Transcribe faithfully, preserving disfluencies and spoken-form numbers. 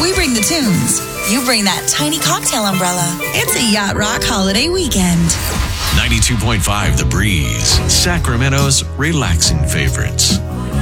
We bring the tunes. You bring that tiny cocktail umbrella. It's a Yacht Rock holiday weekend. ninety-two point five The Breeze, Sacramento's relaxing favorites.